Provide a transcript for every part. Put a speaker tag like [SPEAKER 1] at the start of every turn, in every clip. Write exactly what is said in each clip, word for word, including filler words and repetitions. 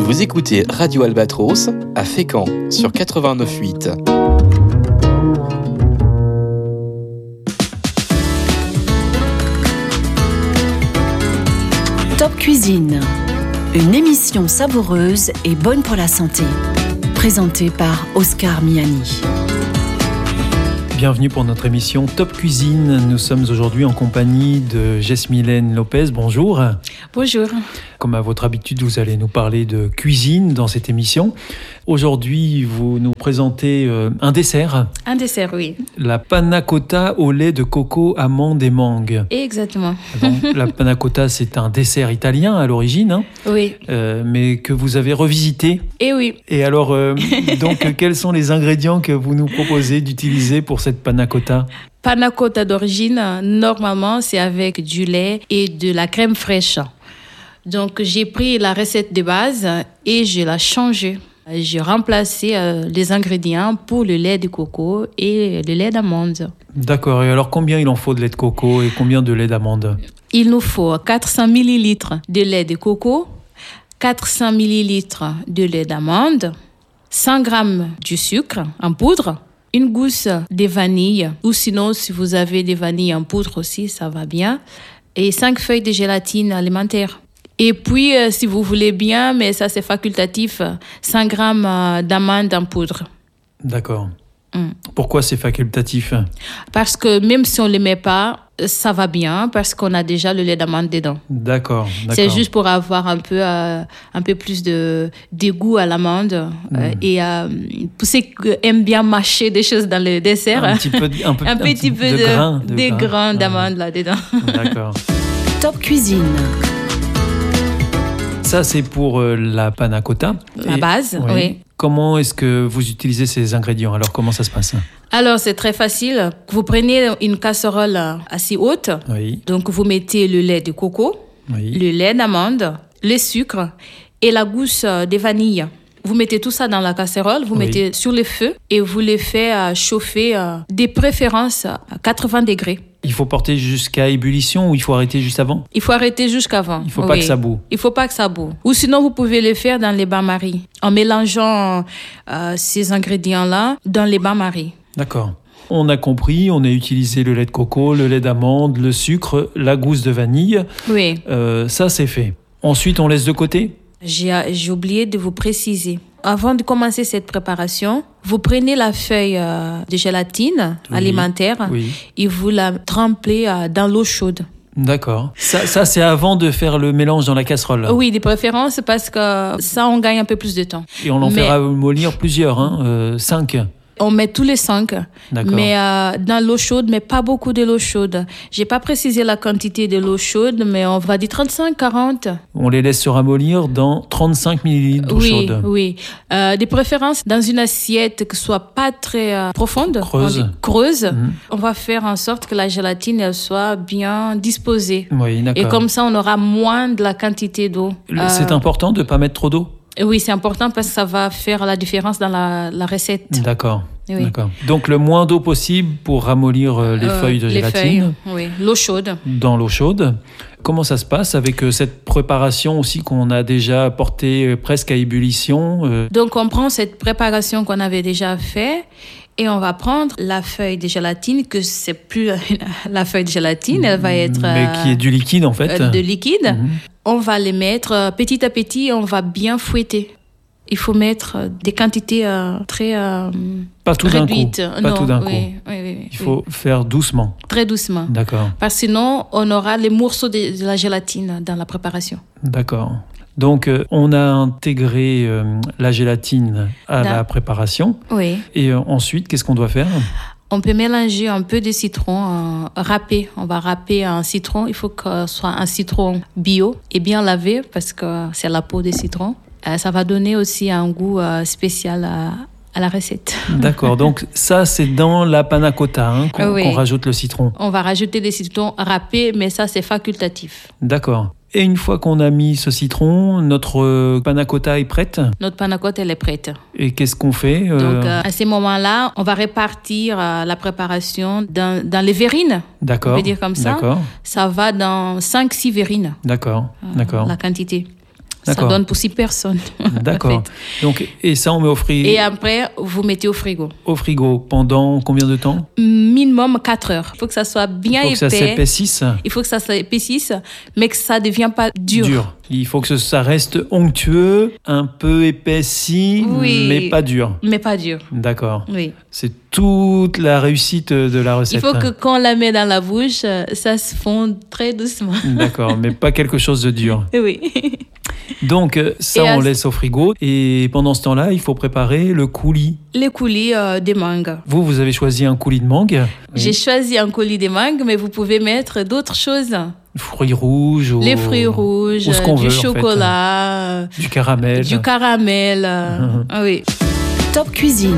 [SPEAKER 1] Vous écoutez Radio Albatros à Fécamp sur quatre-vingt-neuf virgule huit.
[SPEAKER 2] Top Cuisine, une émission savoureuse et bonne pour la santé, présentée par Oscar Miani.
[SPEAKER 3] Bienvenue pour notre émission Top Cuisine. Nous sommes aujourd'hui en compagnie de Jesmilène Lopez. Bonjour.
[SPEAKER 4] Bonjour.
[SPEAKER 3] Comme à votre habitude, vous allez nous parler de cuisine dans cette émission. Aujourd'hui, vous nous présentez euh, un dessert.
[SPEAKER 4] Un dessert, oui.
[SPEAKER 3] La panna cotta au lait de coco, amandes et mangue.
[SPEAKER 4] Exactement.
[SPEAKER 3] Bon, la panna cotta, c'est un dessert italien à l'origine, hein,
[SPEAKER 4] oui.
[SPEAKER 3] euh, mais que vous avez revisité.
[SPEAKER 4] Et oui.
[SPEAKER 3] Et alors, euh, donc, quels sont les ingrédients que vous nous proposez d'utiliser pour cette panna cotta ?
[SPEAKER 4] Panna cotta d'origine, normalement, c'est avec du lait et de la crème fraîche. Donc, j'ai pris la recette de base et je l'ai changée. J'ai remplacé euh, les ingrédients pour le lait de coco et le lait d'amande.
[SPEAKER 3] D'accord. Et alors, combien il en faut de lait de coco et combien de lait d'amande ?
[SPEAKER 4] Il nous faut quatre cents millilitres de lait de coco, quatre cents millilitres de lait d'amande, cent grammes de sucre en poudre, une gousse de vanille, ou sinon, si vous avez des vanilles en poudre aussi, ça va bien, et cinq feuilles de gélatine alimentaire. Et puis, euh, si vous voulez bien, mais ça c'est facultatif, cent grammes euh, d'amandes en poudre.
[SPEAKER 3] D'accord.
[SPEAKER 4] Mm.
[SPEAKER 3] Pourquoi c'est facultatif ?
[SPEAKER 4] Parce que même si on ne le met pas, ça va bien, parce qu'on a déjà le lait d'amande dedans.
[SPEAKER 3] D'accord, d'accord.
[SPEAKER 4] C'est juste pour avoir un peu, euh, un peu plus de, de goût à l'amande. Mm. Euh, et euh, pour ceux qui aiment bien mâcher des choses dans le dessert,
[SPEAKER 3] un, petit peu, un, peu,
[SPEAKER 4] un, un petit, petit peu de, de, grains, de, de grains, grains d'amande ah. là-dedans.
[SPEAKER 3] D'accord.
[SPEAKER 2] Top Cuisine.
[SPEAKER 3] Ça, c'est pour euh, la panna cotta.
[SPEAKER 4] La Et, base, oui. oui.
[SPEAKER 3] Comment est-ce que vous utilisez ces ingrédients ? Alors, comment ça se passe ?
[SPEAKER 4] Alors, c'est très facile. Vous prenez une casserole assez haute.
[SPEAKER 3] Oui.
[SPEAKER 4] Donc, vous mettez le lait de coco, oui. le lait d'amande, le sucre et la gousse de vanille. Vous mettez tout ça dans la casserole, vous oui. mettez sur le feu et vous les faites chauffer de préférence à quatre-vingts degrés.
[SPEAKER 3] Il faut porter jusqu'à ébullition ou il faut arrêter juste avant ?
[SPEAKER 4] Il faut arrêter jusqu'avant.
[SPEAKER 3] Il ne faut pas
[SPEAKER 4] oui.
[SPEAKER 3] que ça boue.
[SPEAKER 4] Il ne faut pas que ça boue. Ou sinon, vous pouvez le faire dans les bains-maries, en mélangeant euh, ces ingrédients-là dans les bains-maries.
[SPEAKER 3] D'accord. On a compris, on a utilisé le lait de coco, le lait d'amande, le sucre, la gousse de vanille.
[SPEAKER 4] Oui.
[SPEAKER 3] Euh, ça, c'est fait. Ensuite, on laisse de côté ?
[SPEAKER 4] J'ai, j'ai oublié de vous préciser. Avant de commencer cette préparation, vous prenez la feuille euh, de gélatine oui, alimentaire
[SPEAKER 3] oui.
[SPEAKER 4] et vous la trempez euh, dans l'eau chaude.
[SPEAKER 3] D'accord. Ça, ça, c'est avant de faire le mélange dans la casserole. Là.
[SPEAKER 4] Oui, de préférence parce que ça, on gagne un peu plus de temps.
[SPEAKER 3] Et on en
[SPEAKER 4] Mais...
[SPEAKER 3] fera mollir plusieurs, hein, euh, cinq.
[SPEAKER 4] On met tous les cinq,
[SPEAKER 3] D'accord.
[SPEAKER 4] mais euh, dans l'eau chaude, mais pas beaucoup de l'eau chaude. J'ai pas précisé la quantité de l'eau chaude, mais on va dire trente-cinq à quarante.
[SPEAKER 3] On les laisse se ramollir dans trente-cinq millilitres d'eau
[SPEAKER 4] oui,
[SPEAKER 3] chaude.
[SPEAKER 4] Oui, euh, de préférence dans une assiette qui soit pas très euh, profonde,
[SPEAKER 3] creuse.
[SPEAKER 4] On creuse.
[SPEAKER 3] Mmh.
[SPEAKER 4] On va faire en sorte que la gélatine elle soit bien disposée.
[SPEAKER 3] Oui, d'accord.
[SPEAKER 4] Et comme ça, on aura moins de la quantité d'eau.
[SPEAKER 3] C'est euh... important de ne pas mettre trop d'eau ?
[SPEAKER 4] Oui, c'est important parce que ça va faire la différence dans la, la recette.
[SPEAKER 3] D'accord.
[SPEAKER 4] Oui.
[SPEAKER 3] D'accord. Donc, le moins d'eau possible pour ramollir euh, les euh, feuilles de
[SPEAKER 4] les
[SPEAKER 3] gélatine.
[SPEAKER 4] Feuilles, oui. L'eau chaude.
[SPEAKER 3] Dans l'eau chaude. Comment ça se passe avec euh, cette préparation aussi qu'on a déjà portée euh, presque à ébullition euh...
[SPEAKER 4] Donc, on prend cette préparation qu'on avait déjà faite et on va prendre la feuille de gélatine, que c'est plus la feuille de gélatine, elle va être...
[SPEAKER 3] Mais qui est du liquide en fait.
[SPEAKER 4] Euh, de liquide.
[SPEAKER 3] Mm-hmm.
[SPEAKER 4] On va les mettre euh, petit à petit, on va bien fouetter. Il faut mettre euh, des quantités euh, très euh,
[SPEAKER 3] Pas tout
[SPEAKER 4] réduites.
[SPEAKER 3] d'un coup.
[SPEAKER 4] Non,
[SPEAKER 3] Pas tout d'un
[SPEAKER 4] oui,
[SPEAKER 3] coup.
[SPEAKER 4] Oui, oui, oui,
[SPEAKER 3] Il faut
[SPEAKER 4] oui.
[SPEAKER 3] faire doucement.
[SPEAKER 4] Très doucement.
[SPEAKER 3] D'accord.
[SPEAKER 4] Parce que sinon, on aura les morceaux de, de la gélatine dans la préparation.
[SPEAKER 3] D'accord. Donc, euh, on a intégré euh, la gélatine à
[SPEAKER 4] Là.
[SPEAKER 3] la préparation.
[SPEAKER 4] Oui.
[SPEAKER 3] Et euh, ensuite, qu'est-ce qu'on doit faire ?
[SPEAKER 4] On peut mélanger un peu de citron euh, râpé. On va râper un citron. Il faut que ce soit un citron bio et bien lavé parce que c'est la peau des citrons. Euh, ça va donner aussi un goût euh, spécial à, à la recette.
[SPEAKER 3] D'accord. Donc, ça, c'est dans la panna cotta hein, qu'on,
[SPEAKER 4] oui.
[SPEAKER 3] qu'on rajoute le citron.
[SPEAKER 4] On va rajouter des citrons râpés, mais ça, c'est facultatif.
[SPEAKER 3] D'accord. Et une fois qu'on a mis ce citron, notre panna cotta est prête ?
[SPEAKER 4] Notre panna cotta, elle est prête.
[SPEAKER 3] Et qu'est-ce qu'on fait euh...
[SPEAKER 4] Donc, euh, à ces moments-là, on va répartir euh, la préparation dans, dans les verrines.
[SPEAKER 3] D'accord.
[SPEAKER 4] On peut dire comme ça.
[SPEAKER 3] D'accord.
[SPEAKER 4] Ça va dans cinq six verrines.
[SPEAKER 3] D'accord.
[SPEAKER 4] Euh,
[SPEAKER 3] D'accord.
[SPEAKER 4] La quantité. Ça
[SPEAKER 3] D'accord.
[SPEAKER 4] donne pour six personnes.
[SPEAKER 3] D'accord.
[SPEAKER 4] en fait.
[SPEAKER 3] Donc, et ça, on met au, fri-
[SPEAKER 4] Et après, vous mettez au frigo.
[SPEAKER 3] au frigo pendant combien de temps?
[SPEAKER 4] Minimum quatre heures. Il faut que ça soit bien
[SPEAKER 3] Il faut que
[SPEAKER 4] épais.
[SPEAKER 3] ça s'épaississe.
[SPEAKER 4] Il faut que ça s'épaississe, mais que ça ne devienne pas dur.
[SPEAKER 3] Dur. Il faut que ça reste onctueux, un peu épaissi,
[SPEAKER 4] Oui.
[SPEAKER 3] mais pas dur.
[SPEAKER 4] Mais pas dur.
[SPEAKER 3] D'accord.
[SPEAKER 4] Oui.
[SPEAKER 3] C'est toute la réussite de la recette.
[SPEAKER 4] Il faut que quand on la met dans la bouche, euh, ça se fonde très doucement.
[SPEAKER 3] D'accord, mais pas quelque chose de dur.
[SPEAKER 4] Oui.
[SPEAKER 3] Donc, euh, ça,
[SPEAKER 4] Et
[SPEAKER 3] on
[SPEAKER 4] à-
[SPEAKER 3] laisse au frigo. Et pendant ce temps-là, il faut préparer le coulis.
[SPEAKER 4] Les coulis euh, des mangues.
[SPEAKER 3] Vous, vous avez choisi un coulis de mangue.
[SPEAKER 4] J'ai choisi un coulis des mangues, mais vous pouvez mettre d'autres choses.
[SPEAKER 3] Fruits rouges. Ou...
[SPEAKER 4] Les fruits rouges,
[SPEAKER 3] ou ce qu'on
[SPEAKER 4] du
[SPEAKER 3] veut, en fait.
[SPEAKER 4] chocolat,
[SPEAKER 3] Du caramel.
[SPEAKER 4] du caramel. euh, ah oui.
[SPEAKER 2] Top Cuisine.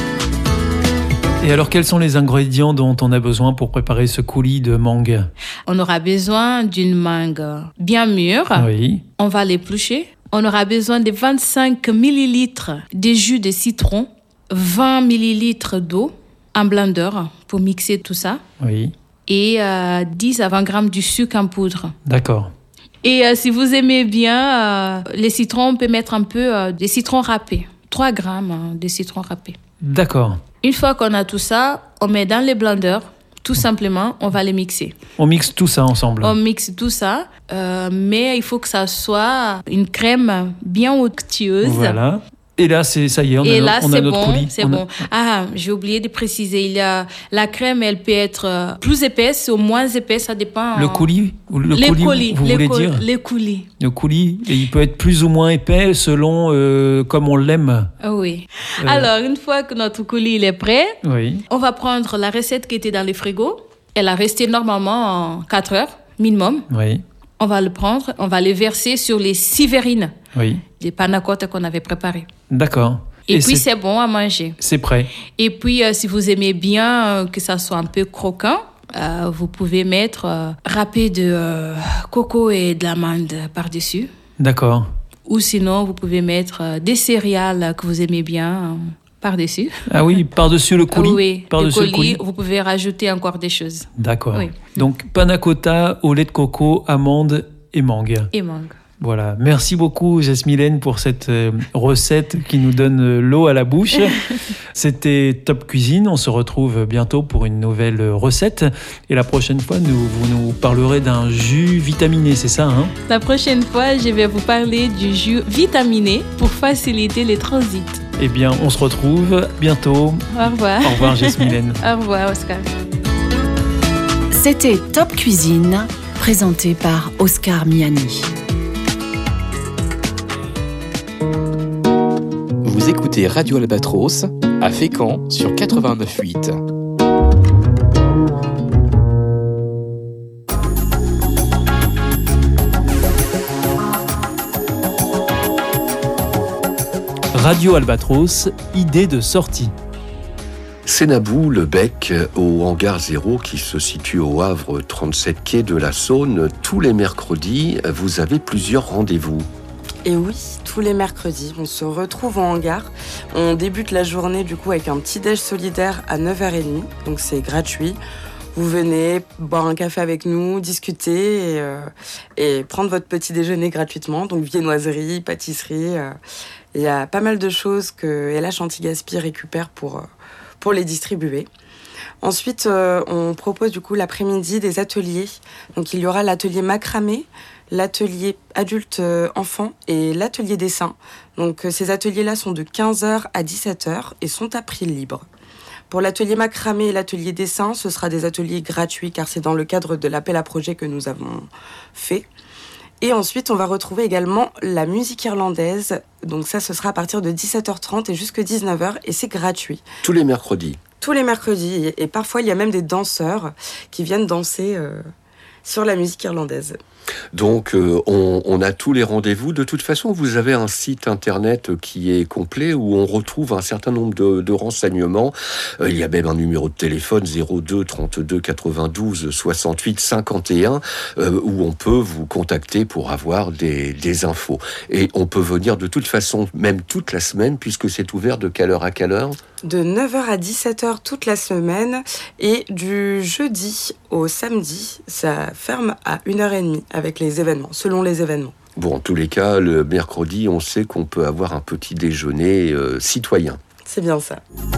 [SPEAKER 3] Et alors, quels sont les ingrédients dont on a besoin pour préparer ce coulis de mangue?
[SPEAKER 4] On aura besoin d'une mangue bien mûre.
[SPEAKER 3] Oui.
[SPEAKER 4] On va l'éplucher. On aura besoin de vingt-cinq millilitres de jus de citron, vingt millilitres d'eau, un blender pour mixer tout ça,
[SPEAKER 3] Oui.
[SPEAKER 4] et euh, dix à vingt grammes du sucre en poudre.
[SPEAKER 3] D'accord.
[SPEAKER 4] Et euh, si vous aimez bien euh, les citrons, on peut mettre un peu euh, de citron râpé, trois grammes hein, de citron râpé.
[SPEAKER 3] D'accord.
[SPEAKER 4] Une fois qu'on a tout ça, on met dans les blenders, tout simplement, on va les mixer.
[SPEAKER 3] On mixe tout ça ensemble.
[SPEAKER 4] On mixe tout ça, euh, mais il faut que ça soit une crème bien onctueuse.
[SPEAKER 3] Voilà. Et là, c'est ça y est, on
[SPEAKER 4] Et
[SPEAKER 3] a,
[SPEAKER 4] là,
[SPEAKER 3] on a
[SPEAKER 4] c'est
[SPEAKER 3] notre
[SPEAKER 4] bon,
[SPEAKER 3] coulis.
[SPEAKER 4] c'est
[SPEAKER 3] On a-
[SPEAKER 4] bon. Ah, j'ai oublié de préciser, il y a la crème, elle peut être euh, plus épaisse ou moins épaisse, ça dépend.
[SPEAKER 3] Le
[SPEAKER 4] euh,
[SPEAKER 3] coulis, ou le
[SPEAKER 4] les
[SPEAKER 3] coulis,
[SPEAKER 4] coulis,
[SPEAKER 3] vous
[SPEAKER 4] les
[SPEAKER 3] voulez
[SPEAKER 4] col-
[SPEAKER 3] dire
[SPEAKER 4] les coulis.
[SPEAKER 3] Le coulis, et il peut être plus ou moins épais selon euh, comme on l'aime.
[SPEAKER 4] Ah oui.
[SPEAKER 3] Euh.
[SPEAKER 4] Alors, une fois que notre coulis il est prêt,
[SPEAKER 3] Oui.
[SPEAKER 4] on va prendre la recette qui était dans le frigo. Elle a resté normalement en quatre heures minimum.
[SPEAKER 3] Oui.
[SPEAKER 4] On va le prendre, on va le verser sur les six verrines,
[SPEAKER 3] Oui.
[SPEAKER 4] des panna cotta qu'on avait préparées.
[SPEAKER 3] D'accord.
[SPEAKER 4] Et, puis,
[SPEAKER 3] c'est
[SPEAKER 4] c'est bon à manger.
[SPEAKER 3] c'est prêt.
[SPEAKER 4] Et puis, euh, si vous aimez bien euh, que ça soit un peu croquant, euh, vous pouvez mettre euh, râpé de euh, coco et de l'amande par-dessus.
[SPEAKER 3] D'accord.
[SPEAKER 4] Ou sinon, vous pouvez mettre euh, des céréales que vous aimez bien euh, par-dessus.
[SPEAKER 3] Ah oui, par-dessus le coulis.
[SPEAKER 4] Oui,
[SPEAKER 3] Par-dessus
[SPEAKER 4] le
[SPEAKER 3] le
[SPEAKER 4] coulis,
[SPEAKER 3] coulis.
[SPEAKER 4] vous pouvez rajouter encore des choses.
[SPEAKER 3] D'accord.
[SPEAKER 4] Oui.
[SPEAKER 3] Donc panna cotta au lait de coco, amande et mangue.
[SPEAKER 4] Et mangue.
[SPEAKER 3] Voilà. Merci beaucoup Jasmilène pour cette euh, recette qui nous donne euh, l'eau à la bouche. C'était Top Cuisine. On se retrouve bientôt pour une nouvelle recette. Et la prochaine fois, nous, vous nous parlerez d'un jus vitaminé, c'est ça, hein?
[SPEAKER 4] La prochaine fois, je vais vous parler du jus vitaminé pour faciliter les transits.
[SPEAKER 3] Eh bien, on se retrouve bientôt.
[SPEAKER 4] Au revoir.
[SPEAKER 3] Au revoir Jasmilène.
[SPEAKER 4] Au revoir, Oscar.
[SPEAKER 2] C'était Top Cuisine, présenté par Oscar Miani.
[SPEAKER 1] Vous écoutez Radio Albatros à Fécamp sur quatre-vingt-neuf virgule huit.
[SPEAKER 3] Radio Albatros, idée de sortie.
[SPEAKER 5] Sénabou, le Bec, au hangar zéro qui se situe au Havre, trente-sept quai de la Saône. Tous les mercredis, vous avez plusieurs rendez-vous.
[SPEAKER 6] Et oui, tous les mercredis, on se retrouve en hangar. On débute la journée du coup avec un petit déj solidaire à neuf heures trente, donc c'est gratuit. Vous venez boire un café avec nous, discuter et, euh, et prendre votre petit déjeuner gratuitement. Donc viennoiserie, pâtisserie, euh, il y a pas mal de choses que L H Anti-Gaspi récupère pour, euh, pour les distribuer. Ensuite, euh, on propose du coup l'après-midi des ateliers. Donc il y aura l'atelier macramé, l'atelier adulte-enfant et l'atelier dessin. Donc euh, ces ateliers-là sont de quinze heures à dix-sept heures et sont à prix libre. Pour l'atelier macramé et l'atelier dessin, ce sera des ateliers gratuits car c'est dans le cadre de l'appel à projet que nous avons fait. Et ensuite, on va retrouver également la musique irlandaise. Donc ça, ce sera à partir de dix-sept heures trente et jusqu'à dix-neuf heures et c'est gratuit.
[SPEAKER 5] Tous les mercredis.
[SPEAKER 6] Tous les mercredis. Et parfois, il y a même des danseurs qui viennent danser euh, sur la musique irlandaise.
[SPEAKER 5] Donc, euh, on, on a tous les rendez-vous. De toute façon, vous avez un site internet qui est complet où on retrouve un certain nombre de, de renseignements. Euh, il y a même un numéro de téléphone zéro deux trente-deux quatre-vingt-douze soixante-huit cinquante et un euh, où on peut vous contacter pour avoir des, des infos. Et on peut venir de toute façon, même toute la semaine, puisque c'est ouvert de quelle heure à quelle heure ?
[SPEAKER 6] De neuf heures à dix-sept heures toute la semaine et du jeudi au samedi, ça ferme à une heure trente avec les événements, selon les événements.
[SPEAKER 5] Bon, en tous les cas, le mercredi, on sait qu'on peut avoir un petit déjeuner euh, citoyen.
[SPEAKER 6] C'est bien ça.